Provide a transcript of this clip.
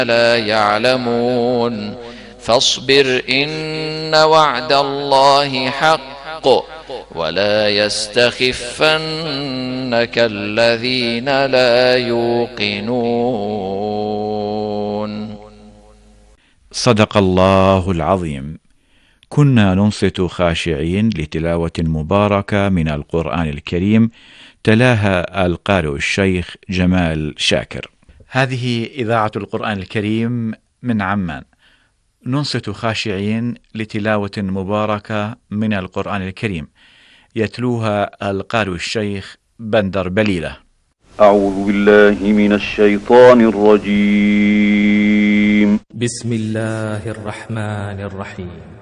لا يعلمون فاصبر إن وعد الله حق ولا يستخفنك الذين لا يوقنون. صدق الله العظيم. كنا ننصت خاشعين لتلاوة مباركة من القرآن الكريم، تلاها القارئ الشيخ جمال شاكر. هذه إذاعة القرآن الكريم من عمان. ننصت خاشعين لتلاوة مباركة من القرآن الكريم، يتلوها القارئ الشيخ بندر بليلة. أعوذ بالله من الشيطان الرجيم. بسم الله الرحمن الرحيم.